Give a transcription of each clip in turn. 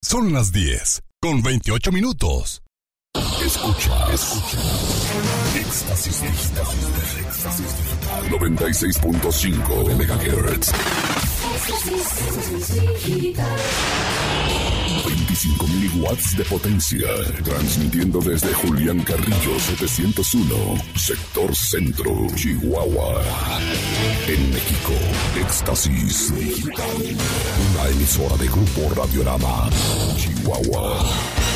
Son las 10:28. Escucha. Éxtasis Digital 96.5 MHz. 25 miliwatts de potencia, transmitiendo desde Julián Carrillo 701, sector centro, Chihuahua. En México, Éxtasis Digital, una emisora de Grupo Radiorama, Chihuahua.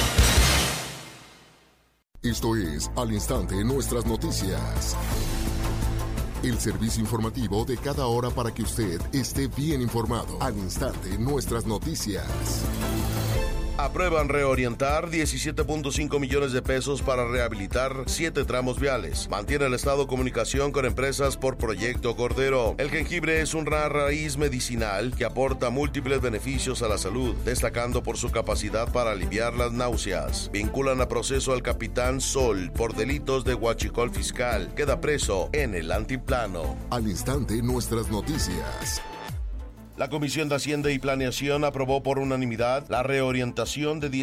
Esto es Al Instante Nuestras Noticias. El servicio informativo de cada hora para que usted esté bien informado. Al Instante Nuestras Noticias. Aprueban reorientar 17.5 millones de pesos para rehabilitar 7 tramos viales. Mantiene el Estado comunicación con empresas por Proyecto Cordero. El jengibre es una raíz medicinal que aporta múltiples beneficios a la salud, destacando por su capacidad para aliviar las náuseas. Vinculan a proceso al capitán Sol por delitos de huachicol fiscal. Queda preso en el altiplano. Al Instante Nuestras Noticias. La Comisión de Hacienda y Planeación aprobó por unanimidad la reorientación de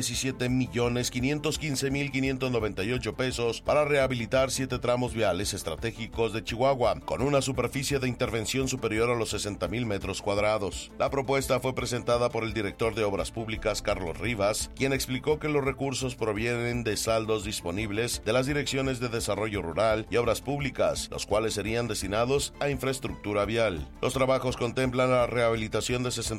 17.515.598 pesos para rehabilitar 7 tramos viales estratégicos de Chihuahua, con una superficie de intervención superior a los 60,000 metros cuadrados. La propuesta fue presentada por el director de Obras Públicas, Carlos Rivas, quien explicó que los recursos provienen de saldos disponibles de las Direcciones de Desarrollo Rural y Obras Públicas, los cuales serían destinados a infraestructura vial. Los trabajos contemplan la rehabilitación de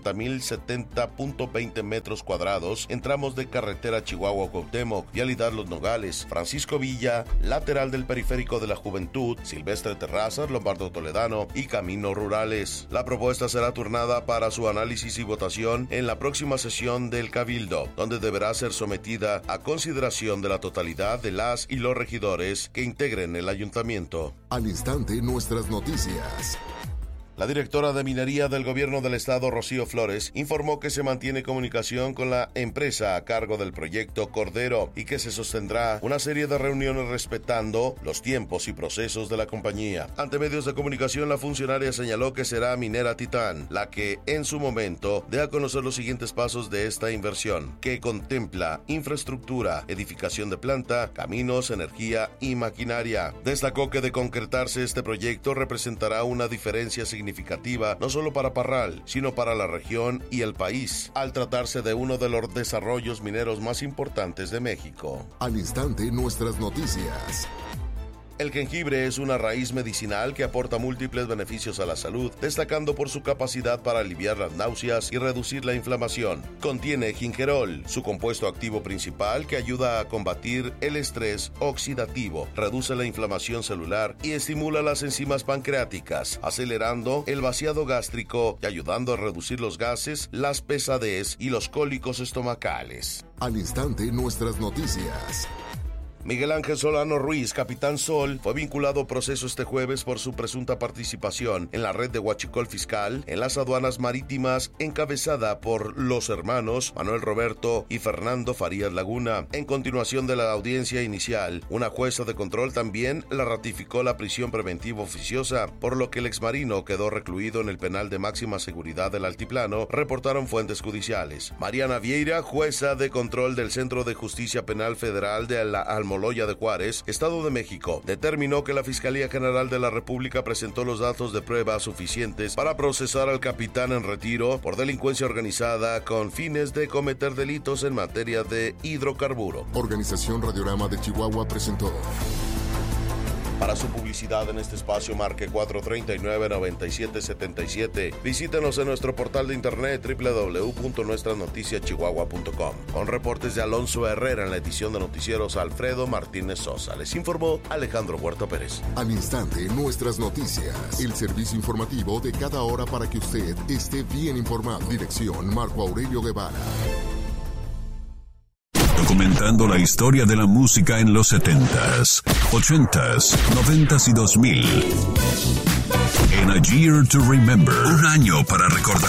60.070.20 metros cuadrados en tramos de carretera Chihuahua-Cuauhtémoc, Vialidad Los Nogales, Francisco Villa, lateral del Periférico de la Juventud, Silvestre Terrazas, Lombardo Toledano y Caminos Rurales. La propuesta será turnada para su análisis y votación en la próxima sesión del Cabildo, donde deberá ser sometida a consideración de la totalidad de las y los regidores que integren el ayuntamiento. Al Instante Nuestras Noticias. La directora de Minería del Gobierno del Estado, Rocío Flores, informó que se mantiene comunicación con la empresa a cargo del proyecto Cordero y que se sostendrá una serie de reuniones respetando los tiempos y procesos de la compañía. Ante medios de comunicación, la funcionaria señaló que será Minera Titán la que, en su momento, dé a conocer los siguientes pasos de esta inversión, que contempla infraestructura, edificación de planta, caminos, energía y maquinaria. Destacó que de concretarse este proyecto representará una diferencia significativa no solo para Parral, sino para la región y el país, al tratarse de uno de los desarrollos mineros más importantes de México. Al Instante Nuestras Noticias. El jengibre es una raíz medicinal que aporta múltiples beneficios a la salud, destacando por su capacidad para aliviar las náuseas y reducir la inflamación. Contiene gingerol, su compuesto activo principal que ayuda a combatir el estrés oxidativo, reduce la inflamación celular y estimula las enzimas pancreáticas, acelerando el vaciado gástrico y ayudando a reducir los gases, las pesadez y los cólicos estomacales. Al Instante Nuestras Noticias. Miguel Ángel Solano Ruiz, capitán Sol, fue vinculado a proceso este jueves por su presunta participación en la red de huachicol fiscal en las aduanas marítimas encabezada por los hermanos Manuel Roberto y Fernando Farías Laguna. En continuación de la audiencia inicial, una jueza de control también la ratificó la prisión preventiva oficiosa, por lo que el exmarino quedó recluido en el penal de máxima seguridad del Altiplano, reportaron fuentes judiciales. Mariana Vieira, jueza de control del Centro de Justicia Penal Federal de la Almoloya de Juárez, Estado de México, determinó que la Fiscalía General de la República presentó los datos de prueba suficientes para procesar al capitán en retiro por delincuencia organizada con fines de cometer delitos en materia de hidrocarburo. Organización Radiorama de Chihuahua presentó. Para su publicidad en este espacio, marque 439-9777. Visítenos en nuestro portal de internet www.nuestranoticiaschihuahua.com. Con reportes de Alonso Herrera en la edición de Noticieros, Alfredo Martínez Sosa. Les informó Alejandro Huerta Pérez. Al Instante Nuestras Noticias. El servicio informativo de cada hora para que usted esté bien informado. Dirección Marco Aurelio Guevara. Documentando la historia de la música en los 70s, 80s, 90s y 2000. In a Year to Remember. Un año para recordar.